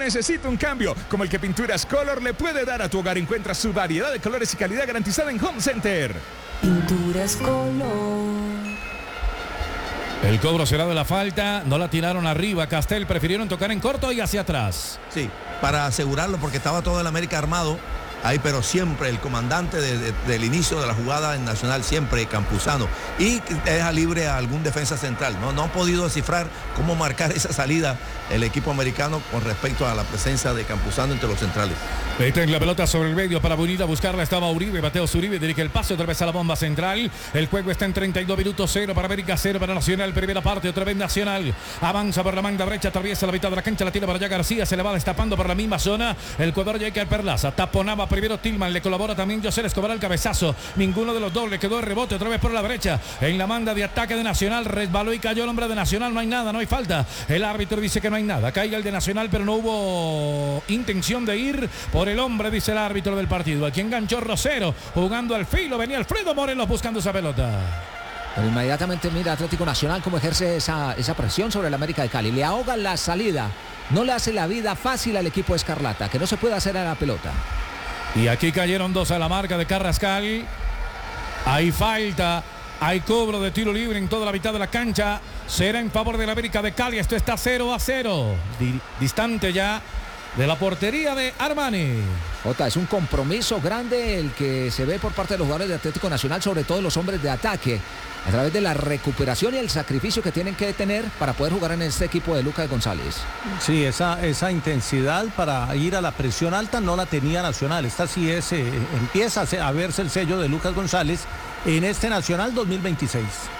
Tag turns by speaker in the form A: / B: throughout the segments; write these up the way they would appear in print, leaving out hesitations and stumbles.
A: necesita un cambio, como el que Pinturas Color le puede dar a tu hogar. Encuentra su variedad de colores y calidad garantizada en Home Center.
B: Pinturas Color.
C: El cobro será de la falta, no la tiraron arriba. Castel prefirieron tocar en corto y hacia atrás.
D: Sí, para asegurarlo, porque estaba todo el América armado ahí, pero siempre el comandante del inicio de la jugada en Nacional, siempre Campuzano, y deja libre a algún defensa central. No ha podido descifrar cómo marcar esa salida el equipo americano con respecto a la presencia de Campuzano entre los centrales.
C: Meten la pelota sobre el medio para Bonilla, buscarla estaba Uribe, Mateos Uribe dirige el pase otra vez a la bomba central. El juego está en 32 minutos, 0 para América, 0 para Nacional. Primera parte, otra vez Nacional avanza por la manga derecha, atraviesa la mitad de la cancha, la tira para allá García, se le va destapando por la misma zona el jugador Jaker Perlaza, taponaba primero Tillman, le colabora también José Escobar al cabezazo, ninguno de los dos le quedó el rebote, otra vez por la derecha en la manda de ataque de Nacional, resbaló y cayó el hombre de Nacional. No hay nada, no hay falta, el árbitro dice que no hay nada, caiga el de Nacional, pero no hubo intención de ir por el hombre, dice el árbitro del partido. Aquí enganchó Rosero, jugando al filo, venía Alfredo Morelos buscando esa pelota.
E: Pero inmediatamente mira Atlético Nacional cómo ejerce esa presión sobre el América de Cali. Le ahoga la salida. No le hace la vida fácil al equipo Escarlata, que no se puede hacer a la pelota.
C: Y aquí cayeron dos a la marca de Carrascal. Hay falta. Hay cobro de tiro libre en toda la mitad de la cancha. Será en favor de la América de Cali. Esto está 0-0. Distante ya de la portería de Armani.
E: Jota, es un compromiso grande el que se ve por parte de los jugadores de Atlético Nacional, sobre todo los hombres de ataque, a través de la recuperación y el sacrificio que tienen que tener para poder jugar en este equipo de Lucas González.
F: Sí, esa intensidad para ir a la presión alta no la tenía Nacional. Esta sí empieza a verse el sello de Lucas González en este Nacional 2026.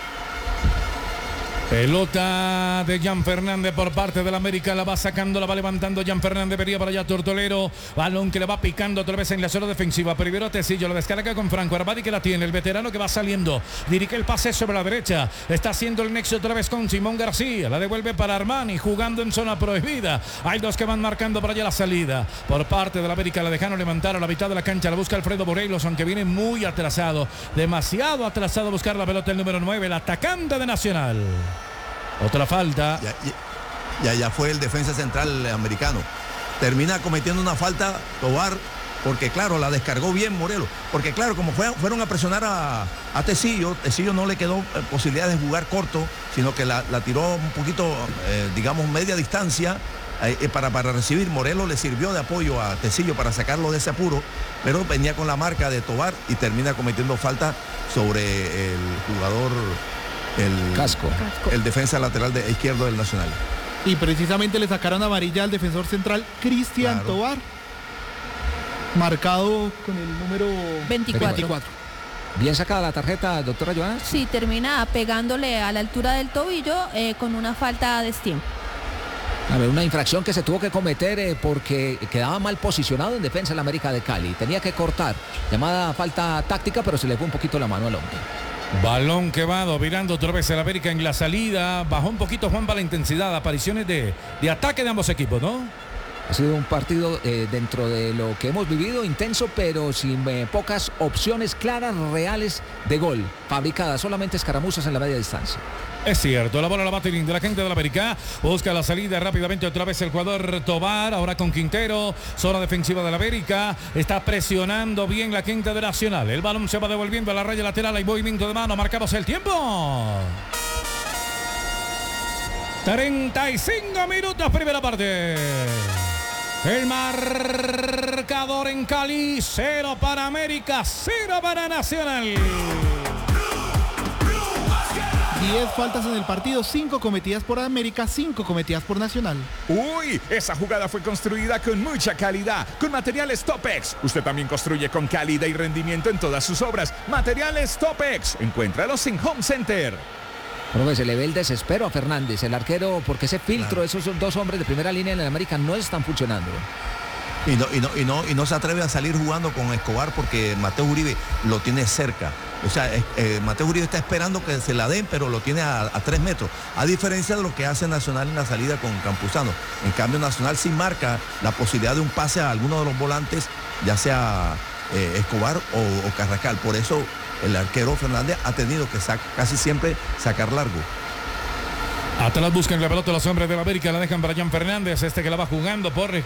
C: Pelota de Jan Fernández por parte del América, la va sacando, la va levantando Jan Fernández, venía para allá Tortolero, balón que le va picando otra vez en la zona defensiva, primero Tecillo, la descarga con Franco Armadi que la tiene, el veterano que va saliendo, dirige el pase sobre la derecha, está haciendo el nexo otra vez con Simón García, la devuelve para Armani, jugando en zona prohibida, hay dos que van marcando para allá la salida, por parte del América, la dejaron levantar a la mitad de la cancha, la busca Alfredo Morelos, aunque viene muy atrasado, demasiado atrasado a buscar la pelota el número 9, el atacante de Nacional. Otra falta.
D: Ya fue el defensa central americano. Termina cometiendo una falta Tobar, porque claro, la descargó bien Morelos. Porque claro, como fueron a presionar a Tecillo no le quedó posibilidad de jugar corto, sino que la tiró un poquito, digamos, media distancia para recibir. Morelos le sirvió de apoyo a Tecillo para sacarlo de ese apuro, pero venía con la marca de Tobar y termina cometiendo falta sobre el jugador... El defensa lateral izquierdo del Nacional.
G: Y precisamente le sacaron amarilla al defensor central Cristian Tobar, marcado con el número 24.
E: Bien sacada la tarjeta, doctora Joana.
H: Sí, termina pegándole a la altura del tobillo con una falta de destiempo.
E: A ver, una infracción que se tuvo que cometer porque quedaba mal posicionado en defensa del América de Cali. Tenía que cortar. Llamada falta táctica, pero se le fue un poquito la mano al hombre.
C: Balón que va dominando otra vez el América en la salida. Bajó un poquito Juan para la intensidad. Apariciones de ataque de ambos equipos, ¿no?
E: Ha sido un partido dentro de lo que hemos vivido, intenso, pero sin pocas opciones claras, reales de gol. Fabricadas, solamente escaramuzas en la media distancia.
C: Es cierto, la bola la bate de la gente del América. Busca la salida rápidamente otra vez el jugador Tobar. Ahora con Quintero. Zona defensiva del América. Está presionando bien la quinta de Nacional. El balón se va devolviendo a la raya lateral. Hay movimiento de mano. Marcamos el tiempo. 35 minutos, primera parte. El marcador en Cali. 0 para América, 0 para Nacional.
G: 10 faltas en el partido, 5 cometidas por América, 5 cometidas por Nacional.
A: Uy, esa jugada fue construida con mucha calidad, con materiales Topex. Usted también construye con calidad y rendimiento en todas sus obras. Materiales Topex, encuéntralos en Home Center.
E: Profe, se le ve el desespero a Fernández, el arquero, porque ese filtro, esos dos hombres de primera línea en el América no están funcionando.
D: Y no se atreve a salir jugando con Escobar porque Mateo Uribe lo tiene cerca. O sea, Mateo Uribe está esperando que se la den, pero lo tiene a 3 metros. A diferencia de lo que hace Nacional en la salida con Campuzano. En cambio, Nacional sí marca la posibilidad de un pase a alguno de los volantes, ya sea Escobar o Carrascal. Por eso el arquero Fernández ha tenido que casi siempre sacar largo.
C: Atrás buscan la pelota los hombres de la América, la dejan para Jan Fernández, que la va jugando por